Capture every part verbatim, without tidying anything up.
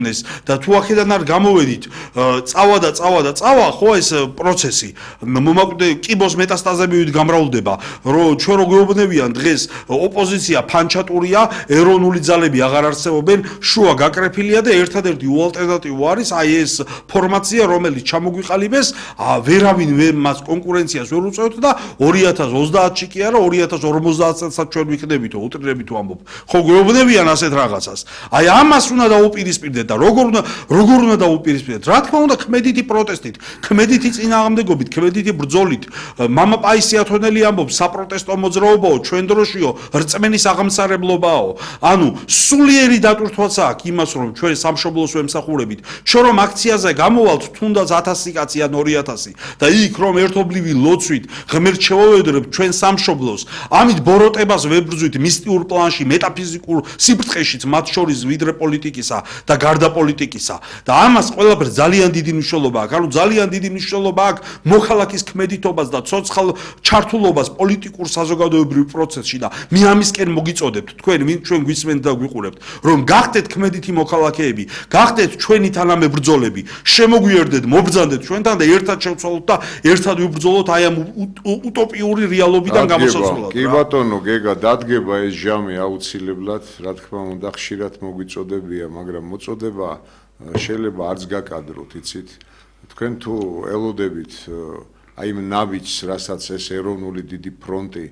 და თუ აქედან არ გამოვედით წავა და წავა და წავა ხო ეს პროცესი მომაკვდე კიბოს მეტასტაზები გამრავლდება რომ ჩვენ რო გვეუბნებიან დღეს ოპოზიცია ფანჩატურია ეროვნული ძალები აღარ არსებობენ შუა გაკრეფილია და ერთადერთი უალტერნატივო არის აი ეს ფორმაცია რომელიც ჩამოგვიყალიბეს ვერავინ მას კონკურენციას ვერ უწევთ და ორი ათას ოცდაათში კი არა ორი ათას ორმოცდაათსაც ჩვენ ვიქნებით უტრირებით ვამბობ ხო გვეუბნებიან ასეთ რაღაცას აი ამას უნდა დაუპირისპირდეთ და როგორ უნდა როგორ უნდა დაუპირისპირდეთ რა თქმა უნდა ქმედითი პროტესტით ქმედითი წინააღმდეგობით ქმედითი ბრძოლით მამა პაისი ათონელი ამბობს საპროტესტო მოძრაობაო ჩვენ დროშიო რწმენის აღმსარებლობაო ანუ სულიერი დატვირთვაც აქვს იმას რომ ჩვენ სამშობლოს ვემსახურებით ჩვენ რომ აქციაზე გამოვალთ თუნდაც ათასი კაცი ან ორი ათასი და იქ რომ ერთობლივი ლოცვით ღმერთ შევავედრებთ ჩვენ სამშობლოს ამით ბოროტებას ვებრძვით მისტიურ პლანში მეტაფიზიკურ სიფრთხეშიც მათ შორის ვიდრე პოლიტიკისა და გარდა პოლიტიკისა და ამას ყველაფერს ძალიან დიდი მნიშვნელობა აქვს ანუ ძალიან დიდი მნიშვნელობა აქვს მოქალაქის ქმედითობას და ცოცხალ ჩართულობას პოლიტიკურ საზოგადოებრივ პროცესში და მე ამისკენ მოგიწოდებთ თქვენ ვინ ჩვენ გვისმენთ და გვიყურებთ რომ გახდეთ ქმედითი მოქალაქეები გახდეთ ჩვენი თანამებრძოლები შემოგვიერთდეთ მობრძანდეთ ჩვენთან და ერთად შევცვალოთ და ერთად ვიბრძოლოთ აი ამ უტოპიური რეალობიდან გამოსაცვლად კი ბატონო გეგა დადგება ეს ჟამი აუცილებლად რა თქმა უნდა ხშირად მოგვიწოდებია მაგრამ მოწოდება შეიძლება არც გაკადროთ იცით თქვენ თუ ელოდებით აი იმ ნაბიჯს რასაც ეს ეროვნული დიდი ფრონტი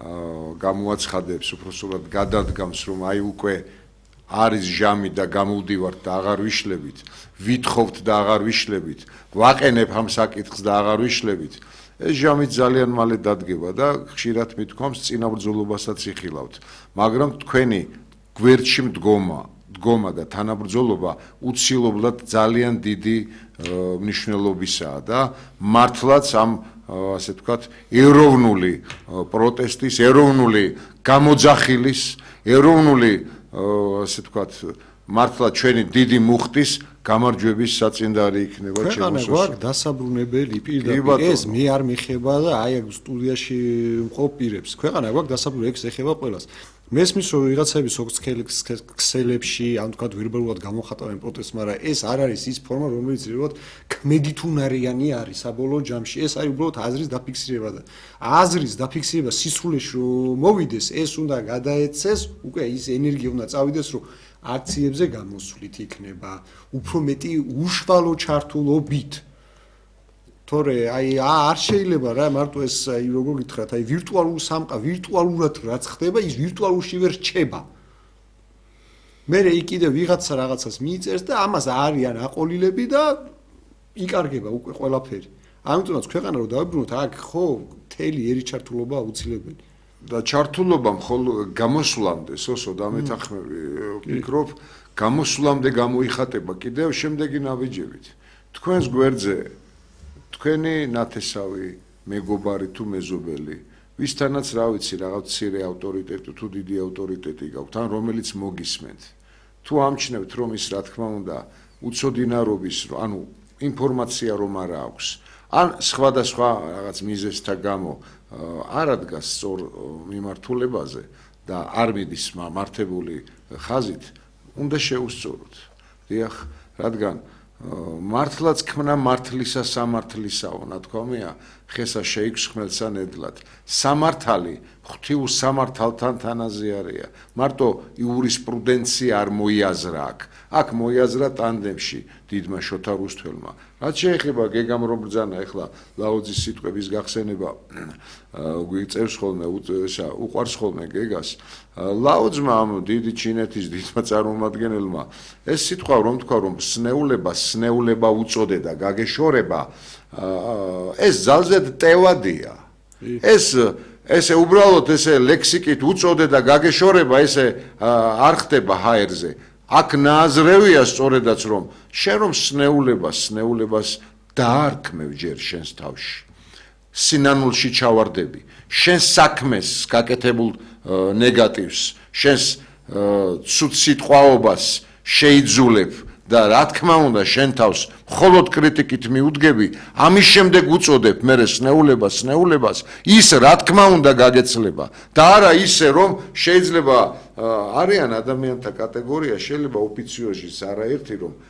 გამოაცხადებს უბრალოდ გადადგამს რომ აი უკვე არის ჟამი და გამოვდივართ და აღარ ვიშლებით ვითხოვთ და აღარ ვიშლებით ვაყენებ ამ საკითხს და აღარ ვიშლებით ეს ჟამი ძალიან მალე დადგება და ხშირად მithქვამს წინაბრძოლობასაც იხილავთ მაგრამ თქვენი გვერდში მდგომა დგომა და თანაბრძოლობა უცილებლად ძალიან დიდი მნიშვნელობისაა და მართლაც ამ ასე ვთქვათ ეროვნული პროტესტის ეროვნული გამოძახილის ეროვნული ასე ვთქვათ მართლა ჩვენი დიდი მუხტის გამარჯვების საწინდარი იქნება ჩემს ქვეყანა გვაქვს დასაბრუნებელი პირდაპირ ეს მე არ მიხება და აი აქ სტუდიაში მყოფ პირებს ქვეყანა გვაქვს დასაბრუნებელი ეს ეხება ყველას მესმის რომ ვიღაცები სოციალებში ან თქვა ვერბალურად გამოხატავენ პროტესტს მაგრამ ეს არ არის ის ფორმა რომელიც რეალურად ქმედითუნარიანი არის საბოლოო ჯამში ეს არის უბრალოდ აზრის დაფიქსირება და აზრის დაფიქსირება სისრულეში რომ მოვიდეს ეს უნდა გადაეცეს უკვე ის ენერგია უნდა წავიდეს რომ აქციებზე გამოსვლით იქნება უფრო მეტი უშუალო ჩართულობით თორე აი არ შეიძლება რა მარტო ეს აი როგორ გითხრათ აი ვირტუალურ სამყა ვირტუალურად რაც ხდება ის ვირტუალურში ვერ რჩება მე იქ კიდე ვიღაცა რაღაცას მიიწერს და ამას არიან აყოლილები და იკარგება უკვე ყველაფერი ამიტომაც ქვეყანა რომ დავიბრუნოთ აქ ხო მთელი ერი ჩართულობა აუცილებელი და ჩართულობა მხოლოდ გამოსვლამდე სოსო დამეთანხმები ვფიქრობ გამოსვლამდე გამოიხატება კიდევ შემდეგი ნაბიჯებით თქვენს გვერდზე თქვენი ნათესავი მეგობარი თუ მეზობელი ვისთანაც რა ვიცი რაღაც მცირე ავტორიტეტი თუ დიდი ავტორიტეტი გაქვთ ან რომელიც მოგისმენთ თუ ამჩნევთ რომ ის რა თქმა უნდა უცოდინარობის ანუ ინფორმაცია რომ არ აქვს ან სხვადასხვა რაღაც მიზეზთა გამო არ ადგას სწორ მიმართულებაზე და არ მიდის მართებული ხაზით უნდა შეუსწოროთ დიახ რადგან მართლაც ქმნა მართლისა სამართლისაო ნათქვამია ხესა შეიქვსხმელსა ნედლად სამართალი ღვთიურ სამართალთან თანაზიარია მარტო იურისპრუდენცია არ მოიაზრა აქ აქ მოიაზრა ტანდემში დიდმა შოთა რუსთველმა რაც შეეხება გეგამ რომ ბრძანა ეხლა ლაოძის სიტყვების გახსენება გვიწევს ხოლმე ესა უყვარს ხოლმე გეგას ლაოძმა ამ დიდი ჩინეთის დიდმა წარმომადგენელმა ეს სიტყვა რომ თქვა რომ სნეულება სნეულება უწოდე და გაგეშორება ეს ძალზედ ტევადია ეს ესე უბრალოდ ესე ლექსიკით უწოდე და გაგეშორება ესე არ ხდება ჰაერზე აქ ნააზრევია სწორედაც რომ შენ რომ სნეულებას სნეულებას დაარქმევ ჯერ შენს თავში სინანულში ჩავარდები შენ საქმეს გაკეთებულ ნეგატივს შენს ცუდ სიტყვაობას შეიძულებ და რა თქმა უნდა შენ თავს მხოლოდ კრიტიკით მიუდგები, ამის შემდეგ უწოდებ მე სნეულებას, სნეულებას, ის რა თქმა უნდა გაგეცლება და არა ისე რომ შეიძლება არიან ადამიანთა კატეგორია, შეიძლება ოფიციოზის არაერთი რომ